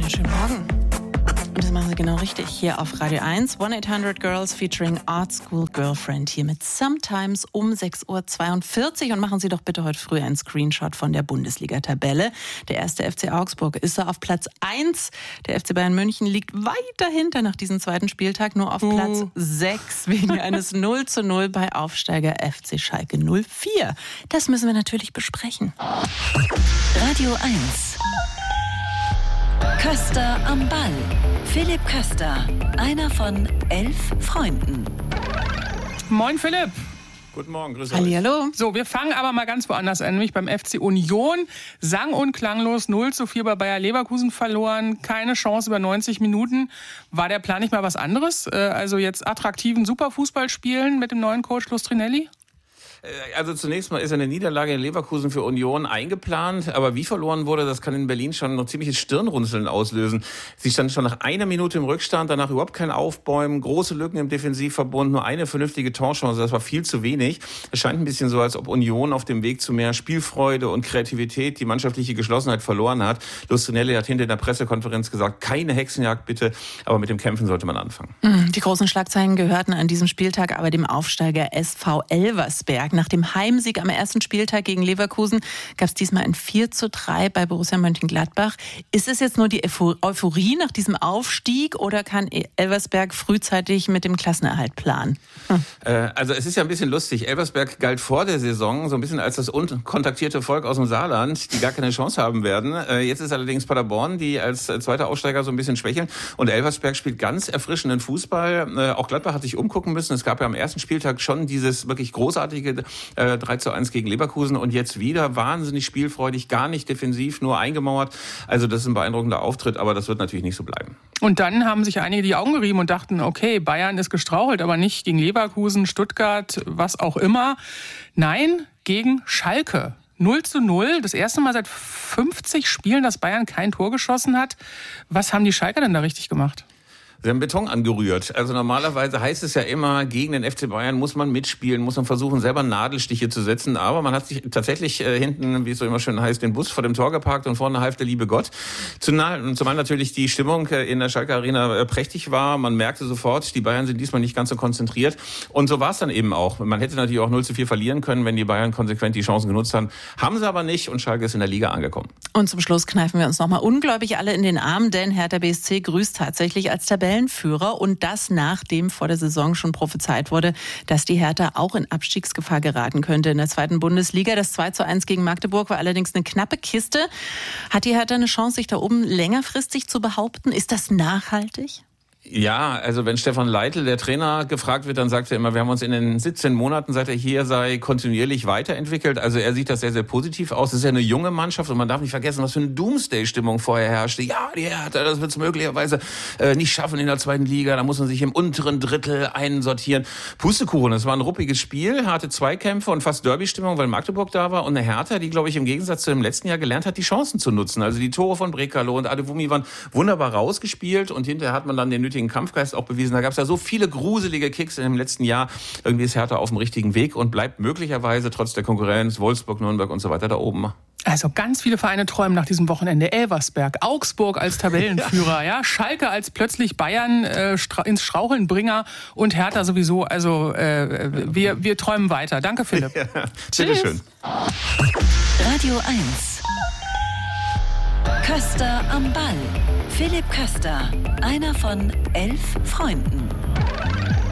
Schönen Morgen. Und das machen Sie genau richtig hier auf Radio 1. 1-800-Girls featuring Art School Girlfriend hier mit Sometimes um 6.42 Uhr. Und machen Sie doch bitte heute früh einen Screenshot von der Bundesliga-Tabelle. Der erste FC Augsburg ist da auf Platz 1. Der FC Bayern München liegt weit dahinter nach diesem zweiten Spieltag, nur auf Platz 6 wegen eines 0:0 bei Aufsteiger FC Schalke 04. Das müssen wir natürlich besprechen. Radio 1. Köster am Ball. Philipp Köster, einer von 11 Freunden. Moin Philipp. Guten Morgen, grüß euch. Hallihallo. So, wir fangen aber mal ganz woanders an, nämlich beim FC Union. Sang- und klanglos 0:4 bei Bayer Leverkusen verloren. Keine Chance über 90 Minuten. War der Plan nicht mal was anderes? Also jetzt attraktiven Superfußball spielen mit dem neuen Coach Lustrinelli? Also zunächst mal ist eine Niederlage in Leverkusen für Union eingeplant, aber wie verloren wurde, das kann in Berlin schon noch ziemliches Stirnrunzeln auslösen. Sie standen schon nach einer Minute im Rückstand, danach überhaupt kein Aufbäumen, große Lücken im Defensivverbund, nur eine vernünftige Torchance, das war viel zu wenig. Es scheint ein bisschen so, als ob Union auf dem Weg zu mehr Spielfreude und Kreativität die mannschaftliche Geschlossenheit verloren hat. Lustrinelli hat hinter der Pressekonferenz gesagt, keine Hexenjagd bitte, aber mit dem Kämpfen sollte man anfangen. Die großen Schlagzeilen gehörten an diesem Spieltag aber dem Aufsteiger SV Elversberg. Nach dem Heimsieg am ersten Spieltag gegen Leverkusen gab es diesmal ein 4:3 bei Borussia Mönchengladbach. Ist es jetzt nur die Euphorie nach diesem Aufstieg oder kann Elversberg frühzeitig mit dem Klassenerhalt planen? Also es ist ja ein bisschen lustig. Elversberg galt vor der Saison so ein bisschen als das unkontaktierte Volk aus dem Saarland, die gar keine Chance haben werden. Jetzt ist allerdings Paderborn, die als zweiter Aufsteiger so ein bisschen schwächeln. Und Elversberg spielt ganz erfrischenden Fußball. Auch Gladbach hat sich umgucken müssen. Es gab ja am ersten Spieltag schon dieses wirklich großartige 3:1 gegen Leverkusen und jetzt wieder wahnsinnig spielfreudig, gar nicht defensiv, nur eingemauert. Also das ist ein beeindruckender Auftritt, aber das wird natürlich nicht so bleiben. Und dann haben sich einige die Augen gerieben und dachten, okay, Bayern ist gestrauchelt, aber nicht gegen Leverkusen, Stuttgart, was auch immer. Nein, gegen Schalke. 0:0, das erste Mal seit 50 Spielen, dass Bayern kein Tor geschossen hat. Was haben die Schalker denn da richtig gemacht? Sie haben Beton angerührt. Also normalerweise heißt es ja immer, gegen den FC Bayern muss man mitspielen, muss man versuchen, selber Nadelstiche zu setzen. Aber man hat sich tatsächlich hinten, wie es so immer schön heißt, den Bus vor dem Tor geparkt und vorne half der liebe Gott. Zumal natürlich die Stimmung in der Schalke Arena prächtig war. Man merkte sofort, die Bayern sind diesmal nicht ganz so konzentriert. Und so war es dann eben auch. Man hätte natürlich auch 0:4 verlieren können, wenn die Bayern konsequent die Chancen genutzt haben. Haben sie aber nicht und Schalke ist in der Liga angekommen. Und zum Schluss kneifen wir uns nochmal ungläubig alle in den Arm, denn Hertha BSC grüßt tatsächlich als Tabellenführer und das nachdem vor der Saison schon prophezeit wurde, dass die Hertha auch in Abstiegsgefahr geraten könnte in der zweiten Bundesliga. Das 2:1 gegen Magdeburg war allerdings eine knappe Kiste. Hat die Hertha eine Chance, sich da oben längerfristig zu behaupten? Ist das nachhaltig? Ja, also wenn Stefan Leitl, der Trainer, gefragt wird, dann sagt er immer, wir haben uns in den 17 Monaten, seit er hier sei, kontinuierlich weiterentwickelt. Also er sieht das sehr, sehr positiv aus. Es ist ja eine junge Mannschaft und man darf nicht vergessen, was für eine Doomsday-Stimmung vorher herrschte. Ja, die Hertha, das wird es möglicherweise nicht schaffen in der zweiten Liga. Da muss man sich im unteren Drittel einsortieren. Pustekuchen, es war ein ruppiges Spiel, harte Zweikämpfe und fast Derby-Stimmung, weil Magdeburg da war. Und eine Hertha, die, glaube ich, im Gegensatz zu dem letzten Jahr gelernt hat, die Chancen zu nutzen. Also die Tore von Brekalo und Adewumi waren wunderbar rausgespielt und hinterher hat man dann den nötigen Kampfgeist auch bewiesen. Da gab es ja so viele gruselige Kicks im letzten Jahr. Irgendwie ist Hertha auf dem richtigen Weg und bleibt möglicherweise trotz der Konkurrenz Wolfsburg, Nürnberg und so weiter da oben. Also ganz viele Vereine träumen nach diesem Wochenende. Elversberg, Augsburg als Tabellenführer, ja, Schalke als plötzlich Bayern ins Straucheln Bringer und Hertha sowieso. Also wir träumen weiter. Danke, Philipp. Ja, bitteschön. Radio 1. Köster am Ball. Philipp Köster, einer von 11 Freunden.